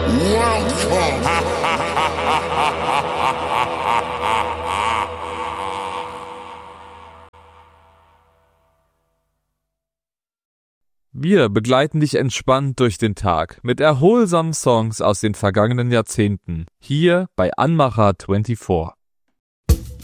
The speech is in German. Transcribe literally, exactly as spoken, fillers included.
Wir begleiten dich entspannt durch den Tag mit erholsamen Songs aus den vergangenen Jahrzehnten, hier bei Anmacher vierundzwanzig.